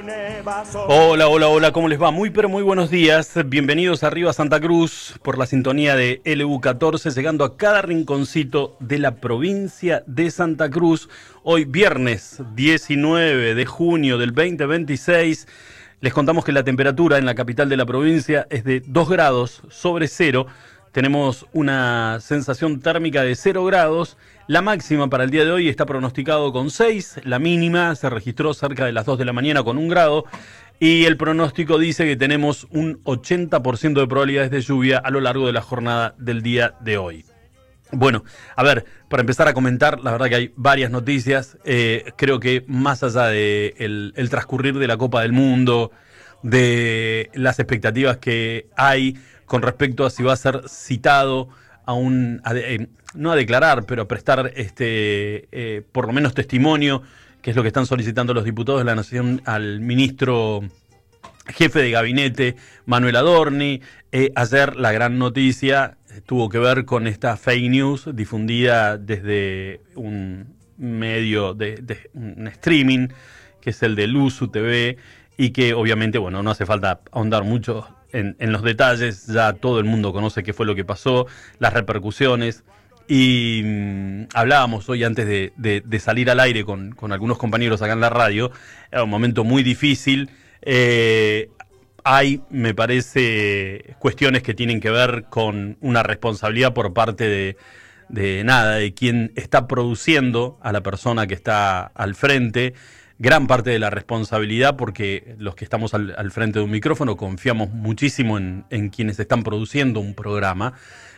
Hola, hola, hola, ¿cómo les va? Muy pero muy buenos días. Bienvenidos arriba a Santa Cruz por la sintonía de LU14, llegando a cada rinconcito de la provincia de Santa Cruz. Hoy viernes 19 de junio del 2026. Les contamos que la temperatura en la capital de la provincia es de 2 grados sobre cero. Tenemos una sensación térmica de 0 grados. La máxima para el día de hoy está pronosticado con 6. La mínima se registró cerca de las 2 de la mañana con 1 grado. Y el pronóstico dice que tenemos un 80% de probabilidades de lluvia a lo largo de la jornada del día de hoy. Bueno, a ver, para empezar a comentar, la verdad que hay varias noticias. Creo que más allá de el transcurrir de la Copa del Mundo, de las expectativas que hay con respecto a si va a ser citado a no a declarar, pero a prestar por lo menos testimonio, que es lo que están solicitando los diputados de la Nación al ministro jefe de gabinete, Manuel Adorni. Ayer la gran noticia tuvo que ver con esta fake news difundida desde un medio de un streaming, que es el de Luzu TV, y que obviamente, bueno, no hace falta ahondar mucho en los detalles, ya todo el mundo conoce qué fue lo que pasó, las repercusiones, y hablábamos hoy antes de salir al aire con algunos compañeros acá en la radio. Era un momento muy difícil. Hay, me parece, cuestiones que tienen que ver con una responsabilidad por parte de quien está produciendo a la persona que está al frente. Gran parte de la responsabilidad, porque los que estamos al frente de un micrófono confiamos muchísimo en quienes están produciendo un programa.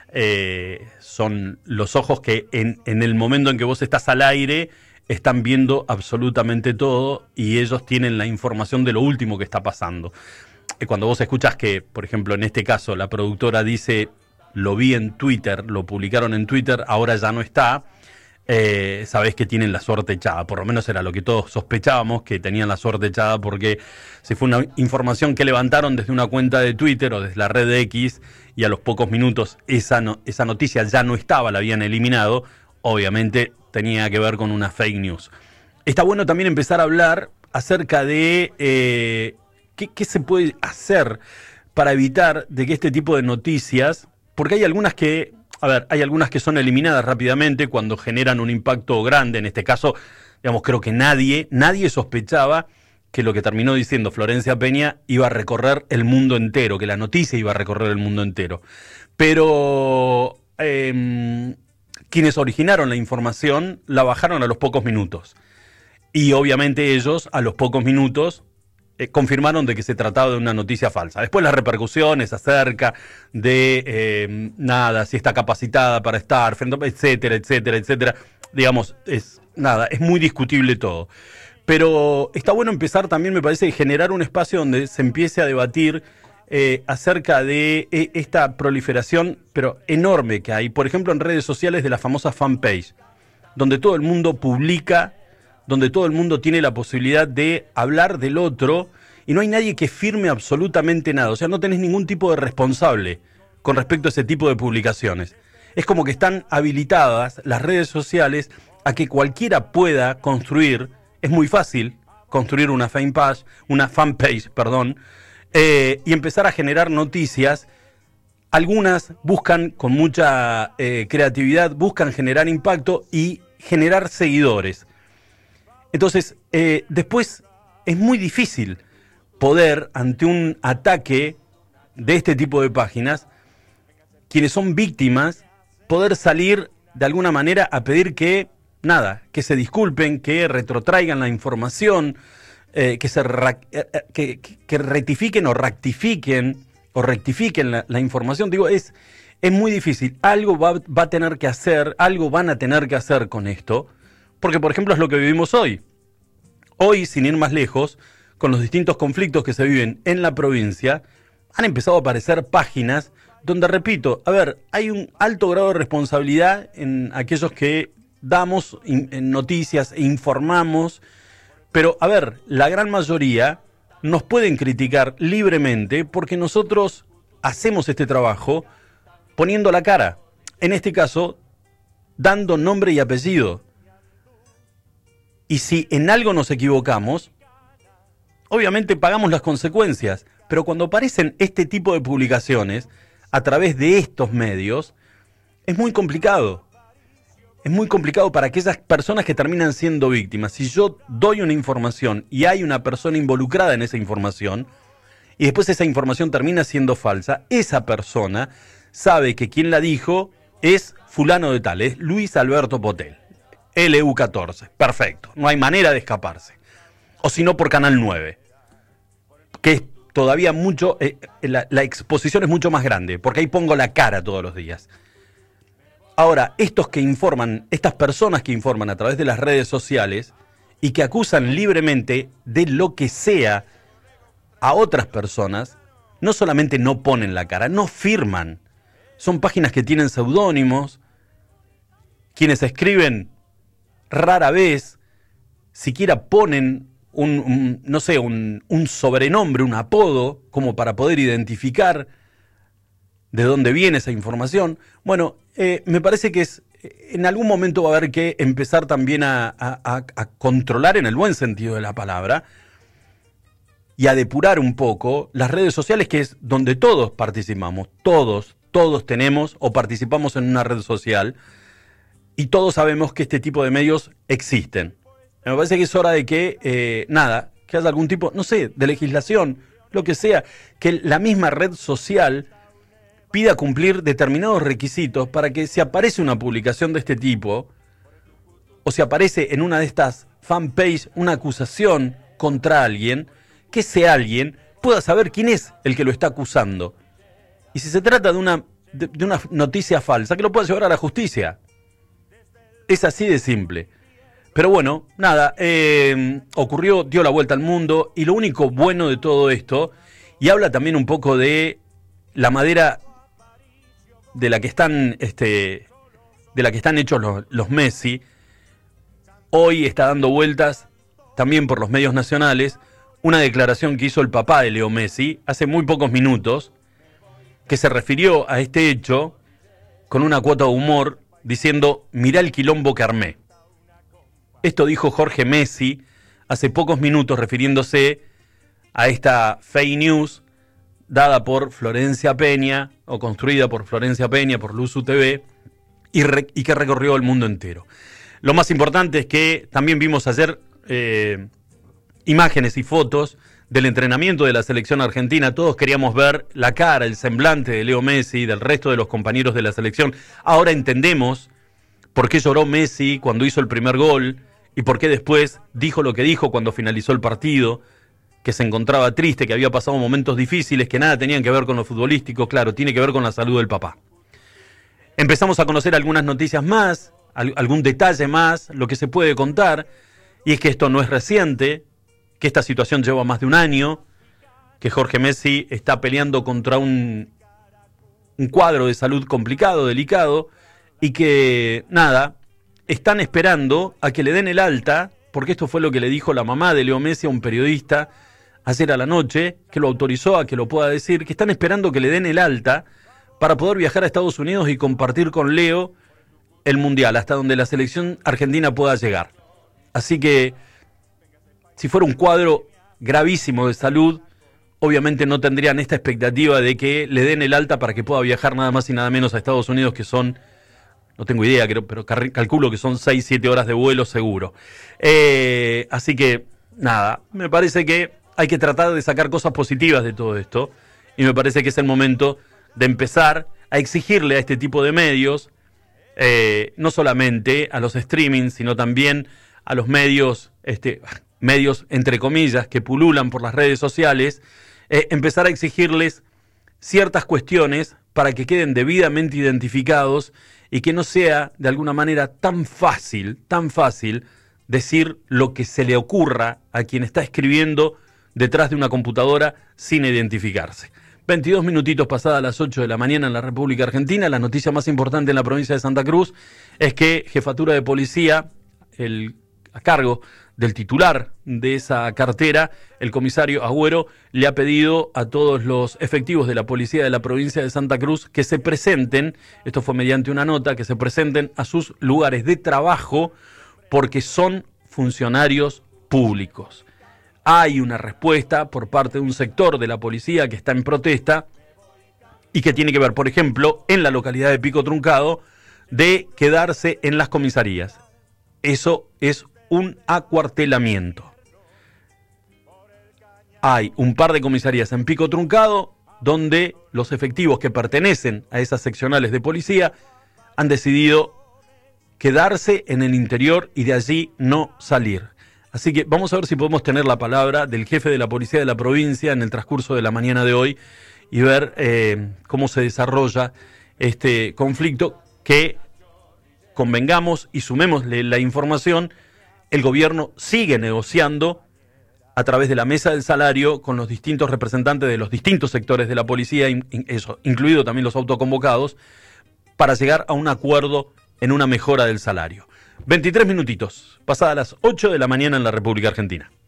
Son los ojos que en el momento en que vos estás al aire están viendo absolutamente todo, y ellos tienen la información de lo último que está pasando. Cuando vos escuchás que, por ejemplo, en este caso, la productora dice: lo vi en Twitter, lo publicaron en Twitter, ahora ya no está, sabés que tienen la suerte echada. Por lo menos era lo que todos sospechábamos, que tenían la suerte echada, porque si fue una información que levantaron desde una cuenta de Twitter o desde la red de X, y a los pocos minutos esa noticia ya no estaba, la habían eliminado, obviamente tenía que ver con una fake news. Está bueno también empezar a hablar acerca de qué se puede hacer para evitar de que este tipo de noticias, porque hay algunas que son eliminadas rápidamente cuando generan un impacto grande. En este caso, digamos, creo que nadie sospechaba que lo que terminó diciendo Florencia Peña iba a recorrer el mundo entero, que la noticia iba a recorrer el mundo entero. Pero quienes originaron la información la bajaron a los pocos minutos. Y obviamente ellos, a los pocos minutos, confirmaron de que se trataba de una noticia falsa. Después las repercusiones acerca de si está capacitada para estar, etcétera, etcétera, etcétera. Digamos, es muy discutible todo. Pero está bueno empezar también, me parece, generar un espacio donde se empiece a debatir acerca de esta proliferación, pero enorme, que hay, por ejemplo, en redes sociales, de la famosa fanpage, donde todo el mundo publica, donde todo el mundo tiene la posibilidad de hablar del otro, y no hay nadie que firme absolutamente nada. O sea, no tenés ningún tipo de responsable con respecto a ese tipo de publicaciones. Es como que están habilitadas las redes sociales a que cualquiera pueda construir. Es muy fácil construir una fanpage, y empezar a generar noticias. Algunas buscan con mucha creatividad, buscan generar impacto y generar seguidores. Entonces, después es muy difícil poder, ante un ataque de este tipo de páginas, quienes son víctimas, poder salir de alguna manera a pedir que se disculpen, que retrotraigan la información, que rectifiquen o rectifiquen la información. Digo, es muy difícil. Algo va a tener que hacer, algo van a tener que hacer con esto. Porque, por ejemplo, es lo que vivimos hoy. Hoy, sin ir más lejos, con los distintos conflictos que se viven en la provincia, han empezado a aparecer páginas donde, repito, hay un alto grado de responsabilidad en aquellos que damos noticias e informamos, pero, la gran mayoría nos pueden criticar libremente porque nosotros hacemos este trabajo poniendo la cara. En este caso, dando nombre y apellido. Y si en algo nos equivocamos, obviamente pagamos las consecuencias, pero cuando aparecen este tipo de publicaciones a través de estos medios, es muy complicado. Es muy complicado para aquellas personas que terminan siendo víctimas. Si yo doy una información y hay una persona involucrada en esa información, y después esa información termina siendo falsa, esa persona sabe que quien la dijo es fulano de tal, es Luis Alberto Potel, LU14, perfecto, no hay manera de escaparse. O si no por Canal 9, que es todavía mucho, la exposición es mucho más grande, porque ahí pongo la cara todos los días. Ahora, estos que informan, estas personas que informan a través de las redes sociales y que acusan libremente de lo que sea a otras personas, no solamente no ponen la cara, no firman. Son páginas que tienen seudónimos, quienes escriben rara vez, siquiera ponen un sobrenombre, un apodo, como para poder identificar de dónde viene esa información. Bueno, me parece que en algún momento va a haber que empezar también a controlar, en el buen sentido de la palabra, y a depurar un poco las redes sociales, que es donde todos participamos, todos tenemos o participamos en una red social, y todos sabemos que este tipo de medios existen. Me parece que es hora de que, que haya algún tipo, no sé, de legislación, lo que sea, que la misma red social pida cumplir determinados requisitos para que si aparece una publicación de este tipo, o si aparece en una de estas fanpage una acusación contra alguien, que ese alguien pueda saber quién es el que lo está acusando. Y si se trata de una noticia falsa, que lo pueda llevar a la justicia. Es así de simple. Pero bueno, nada, ocurrió, dio la vuelta al mundo, y lo único bueno de todo esto, y habla también un poco de la madera de la que están hechos los Messi. Hoy está dando vueltas también por los medios nacionales una declaración que hizo el papá de Leo Messi hace muy pocos minutos, que se refirió a este hecho con una cuota de humor, diciendo: mirá el quilombo que armé. Esto dijo Jorge Messi hace pocos minutos, refiriéndose a esta fake news dada por Florencia Peña, o construida por Florencia Peña, por Luzu TV, y que recorrió el mundo entero. Lo más importante es que también vimos ayer imágenes y fotos del entrenamiento de la selección argentina. Todos queríamos ver la cara, el semblante de Leo Messi y del resto de los compañeros de la selección. Ahora entendemos por qué lloró Messi cuando hizo el primer gol y por qué después dijo lo que dijo cuando finalizó el partido, que se encontraba triste, que había pasado momentos difíciles, que nada tenían que ver con lo futbolístico. Claro, tiene que ver con la salud del papá. Empezamos a conocer algunas noticias más, algún detalle más, lo que se puede contar, y es que esto no es reciente, que esta situación lleva más de un año, que Jorge Messi está peleando contra un cuadro de salud complicado, delicado, y que, están esperando a que le den el alta, porque esto fue lo que le dijo la mamá de Leo Messi a un periodista ayer a la noche, que lo autorizó a que lo pueda decir, que están esperando que le den el alta para poder viajar a Estados Unidos y compartir con Leo el Mundial, hasta donde la selección argentina pueda llegar. Así que, si fuera un cuadro gravísimo de salud, obviamente no tendrían esta expectativa de que le den el alta para que pueda viajar nada más y nada menos a Estados Unidos, que son, no tengo idea, pero calculo que son 6-7 horas de vuelo seguro. Así que, me parece que hay que tratar de sacar cosas positivas de todo esto, y me parece que es el momento de empezar a exigirle a este tipo de medios, no solamente a los streamings, sino también a los medios, medios entre comillas, que pululan por las redes sociales, empezar a exigirles ciertas cuestiones para que queden debidamente identificados y que no sea de alguna manera tan fácil decir lo que se le ocurra a quien está escribiendo detrás de una computadora sin identificarse. 22 minutitos pasadas las 8 de la mañana en la República Argentina. La noticia más importante en la provincia de Santa Cruz es que Jefatura de Policía, a cargo del titular de esa cartera, el comisario Agüero, le ha pedido a todos los efectivos de la policía de la provincia de Santa Cruz que se presenten, esto fue mediante una nota, que se presenten a sus lugares de trabajo porque son funcionarios públicos. hay una respuesta por parte de un sector de la policía que está en protesta y que tiene que ver, por ejemplo, en la localidad de Pico Truncado, de quedarse en las comisarías. Eso es un acuartelamiento. Hay un par de comisarías en Pico Truncado donde los efectivos que pertenecen a esas seccionales de policía han decidido quedarse en el interior y de allí no salir. Así que vamos a ver si podemos tener la palabra del jefe de la policía de la provincia en el transcurso de la mañana de hoy y ver cómo se desarrolla este conflicto que, convengamos y sumémosle la información, el gobierno sigue negociando a través de la mesa del salario con los distintos representantes de los distintos sectores de la policía, incluido también los autoconvocados, para llegar a un acuerdo en una mejora del salario. 23 minutitos, pasadas las 8 de la mañana en la República Argentina.